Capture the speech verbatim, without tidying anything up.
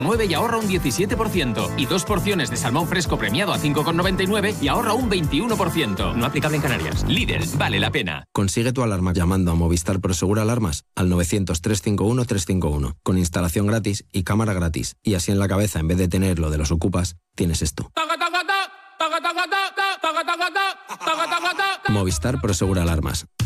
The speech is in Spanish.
nueve y ahorra un diecisiete por ciento. Y dos porciones de salmón fresco premiado a cinco con noventa y nueve y ahorra un veintiuno por ciento. No aplicable en Canarias. Lidl, vale la pena. Consigue tu alarma llamando a Movistar Prosegur Alarmas al novecientos, trescientos cincuenta y uno, trescientos cincuenta y uno. Con instalación gratis y cámara gratis. Y así en la cabeza, en vez de tener lo de los ocupas, tienes esto. Movistar Prosegur Alarmas.